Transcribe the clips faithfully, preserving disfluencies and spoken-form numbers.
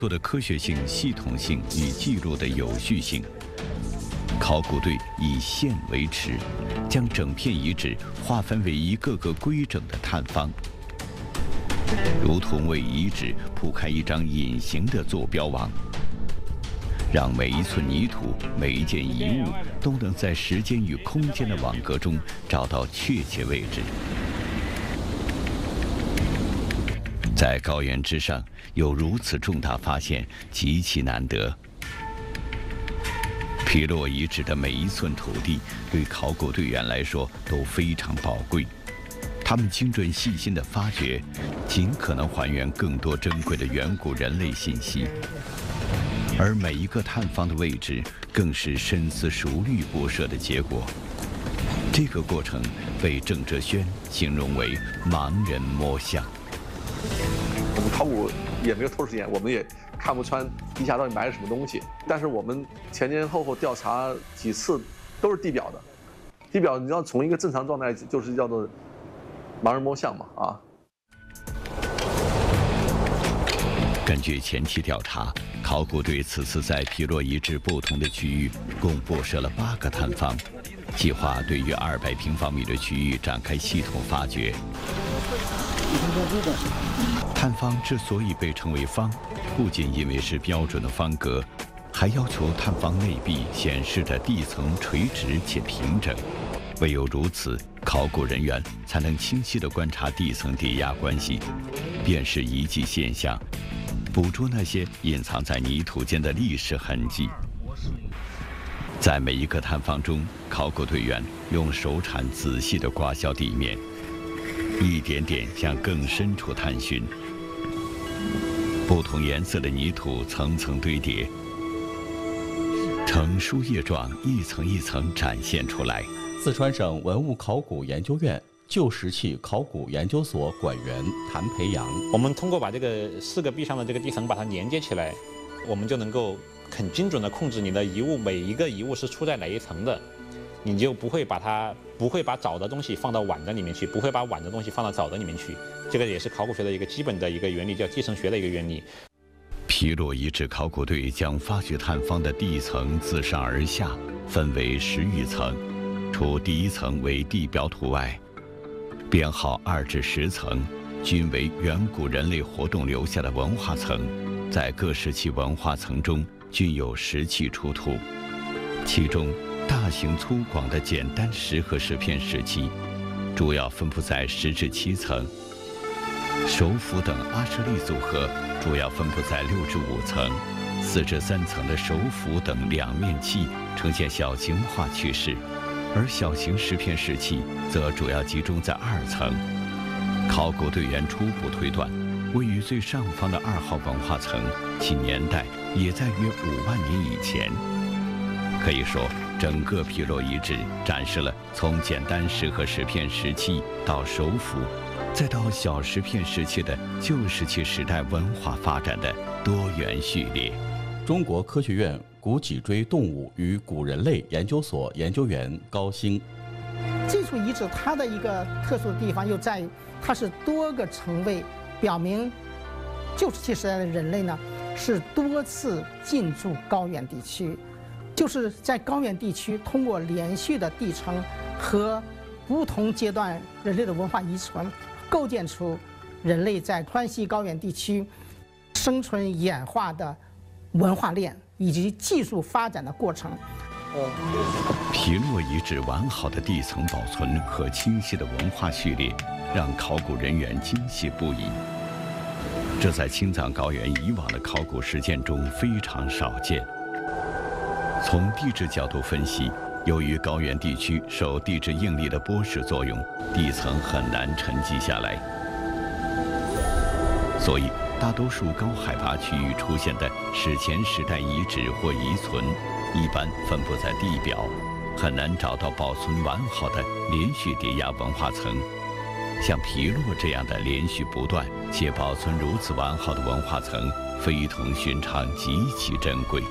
做的科学性、系统性与记录的有序性。考古队以线为尺，将整片遗址划分为一个个规整的探方，如同为遗址铺开一张隐形的坐标网，让每一寸泥土、每一件遗物都能在时间与空间的网格中找到确切位置。在高原之上有如此重大发现，极其难得。皮洛遗址的每一寸土地，对考古队员来说都非常宝贵。他们精准细心的发掘，尽可能还原更多珍贵的远古人类信息。而每一个探方的位置，更是深思熟虑布设的结果。这个过程被郑哲轩形容为盲人摸象。 我们考古也没有透视眼，我们也看不穿地下到底埋了什么东西。但是我们前前后后调查几次都是地表的，地表你要从一个正常状态就是叫做盲人摸象嘛啊。 根据前期调查，考古队此次在皮洛遗址不同的区域共布设了八个探方，计划对于二百平方米的区域展开系统发掘。探方之所以被称为方，不仅因为是标准的方格，还要求探方内壁显示的地层垂直且平整。唯有如此，考古人员才能清晰地观察地层叠压关系，辨识遗迹现象，捕捉那些隐藏在泥土间的历史痕迹。在每一个探方中，考古队员用手铲仔细地刮削地面，一点点向更深处探寻。不同颜色的泥土层层堆叠，呈书页状一层一层展现出来。 四川省文物考古研究院旧石器考古研究所馆员谭培阳， 我们通过把这个四个壁上的这个地层把它连接起来，我们就能够很精准地控制你的遗物，每一个遗物是出在哪一层的，你就不会把它不会把早的东西放到晚的里面去，不会把晚的东西放到早的里面去。这个也是考古学的一个基本的一个原理，叫继承学的一个原理。 皮洛遗址考古队将发掘探方的地层自上而下分为十余层，除第一层为地表土外，编号二至十层均为远古人类活动留下的文化层，在各时期文化层中均有石器出土，其中大型粗犷的简单石和石片石器主要分布在十至七层，手斧等阿舍利组合主要分布在六至五层，四至三层的手斧等两面器呈现小型化趋势，而小型石片石器则主要集中在二层。考古队员初步推断，位于最上方的二号文化层，其年代也在约五万年以前。可以说，整个皮洛遗址展示了从简单石和石片石器到手斧，再到小石片石器的旧石器时代文化发展的多元序列。 中国科学院古脊椎动物与古人类研究所研究员高兴。 这处遗址它的一个特殊的地方又在于，它是多个层位，表明旧石器时代的人类呢是多次进驻高原地区，就是在高原地区通过连续的地层和不同阶段人类的文化遗存，构建出人类在川西高原地区生存演化的文化链以及技术发展的过程。 皮洛遗址完好的地层保存和清晰的文化序列，让考古人员惊喜不已。这在青藏高原以往的考古实践中非常少见。从地质角度分析，由于高原地区受地质应力的剥蚀作用，地层很难沉积下来，所以大多数高海拔区域出现的史前时代遗址或遗存，一般分布在地表，很难找到保存完好的连续叠压文化层。像皮洛这样的连续不断且保存如此完好的文化层，非同寻常，极其珍贵。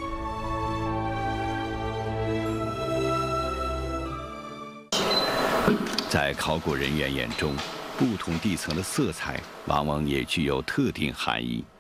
在考古人员眼中，不同地层的色彩往往也具有特定含义。